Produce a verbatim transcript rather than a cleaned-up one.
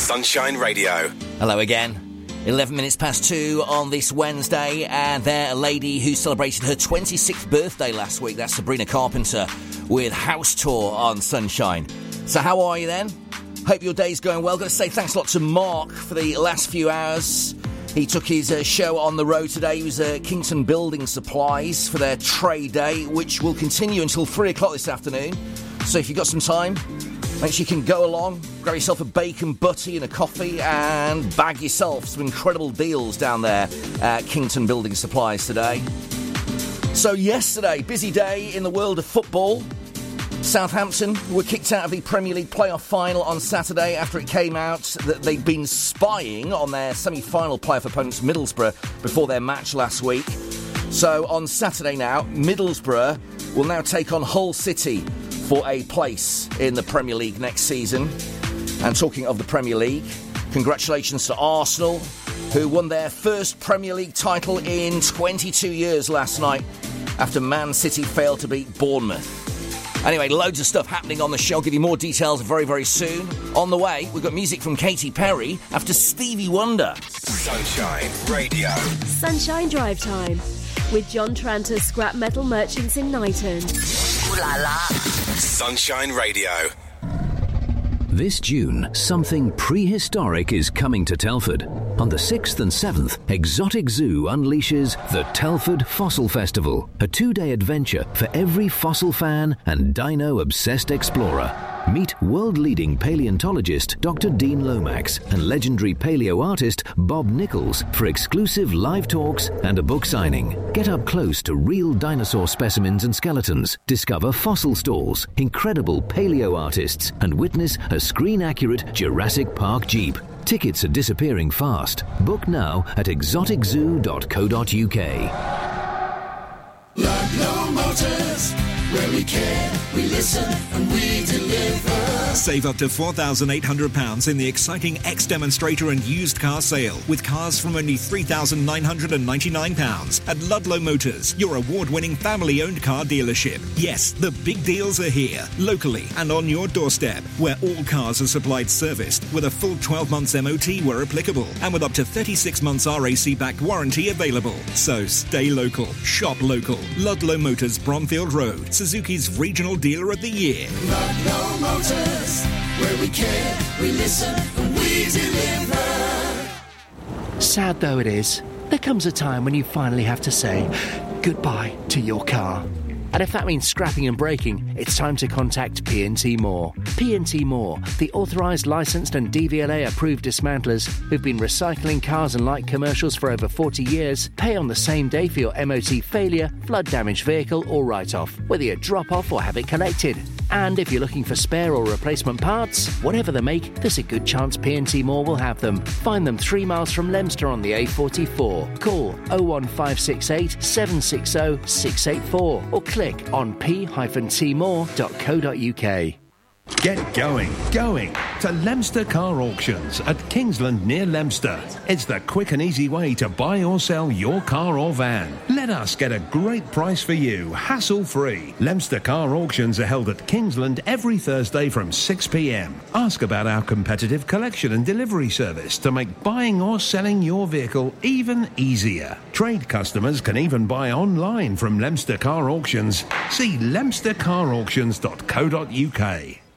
Sunshine Radio. Hello again. eleven minutes past two on this Wednesday, and there a lady who celebrated her twenty-sixth birthday last week. That's Sabrina Carpenter with House Tour on Sunshine. So how are you then? Hope your day's going well. Got to say thanks a lot to Mark for the last few hours. He took his uh, show on the road today. He was at Kingston Building Supplies for their trade day, which will continue until three o'clock this afternoon. So if you've got some time, make sure you can go along, grab yourself a bacon butty and a coffee, and bag yourself some incredible deals down there at Kingston Building Supplies today. So yesterday, busy day in the world of football. Southampton were kicked out of the Premier League playoff final on Saturday after it came out that they'd been spying on their semi-final playoff opponents Middlesbrough before their match last week. So on Saturday now, Middlesbrough will now take on Hull City for a place in the Premier League next season. And talking of the Premier League, congratulations to Arsenal, who won their first Premier League title in twenty-two years last night after Man City failed to beat Bournemouth. Anyway, loads of stuff happening on the show. I'll give you more details very, very soon. On the way, we've got music from Katy Perry after Stevie Wonder. Sunshine Radio. Sunshine Drive Time with John Tranter, Scrap Metal Merchants in Knighton. Ooh la la. Sunshine Radio. This June, something prehistoric is coming to Telford. On the sixth and seventh, Exotic Zoo unleashes the Telford Fossil Festival, a two-day adventure for every fossil fan and dino-obsessed explorer. Meet world-leading paleontologist Doctor Dean Lomax and legendary paleo artist Bob Nichols for exclusive live talks and a book signing. Get up close to real dinosaur specimens and skeletons, discover fossil stalls, incredible paleo artists, and witness a screen-accurate Jurassic Park Jeep. Tickets are disappearing fast. Book now at exotic zoo dot co dot uk. Ludlow Motors, where we care, we listen, and we deliver. Save up to four thousand eight hundred pounds in the exciting X-Demonstrator and used car sale with cars from only three thousand nine hundred ninety-nine pounds at Ludlow Motors, your award-winning family-owned car dealership. Yes, the big deals are here, locally and on your doorstep, where all cars are supplied serviced with a full twelve months M O T where applicable and with up to thirty-six months R A C-backed warranty available. So stay local, shop local. Ludlow Motors, Bromfield Road, Suzuki's Regional Dealer of the Year. Ludlow Motors, where we care, we listen, and we deliver. Sad though it is, there comes a time when you finally have to say goodbye to your car. And if that means scrapping and breaking, it's time to contact P and T Moore. P and T Moore, the authorised, licensed and D V L A-approved dismantlers who've been recycling cars and light commercials for over forty years, pay on the same day for your M O T failure, flood-damaged vehicle or write-off, whether you drop off or have it collected. And if you're looking for spare or replacement parts, whatever the make, there's a good chance P and T Moore will have them. Find them three miles from Leominster on the A forty-four. Call oh one five six eight, seven six oh, six eight four or click on p dash t more dot co dot uk. Get going, going to Leominster Car Auctions at Kingsland near Leominster. It's the quick and easy way to buy or sell your car or van. Let us get a great price for you, hassle-free. Leominster Car Auctions are held at Kingsland every Thursday from six p.m. Ask about our competitive collection and delivery service to make buying or selling your vehicle even easier. Trade customers can even buy online from Leominster Car Auctions. See leominster car auctions dot co dot uk.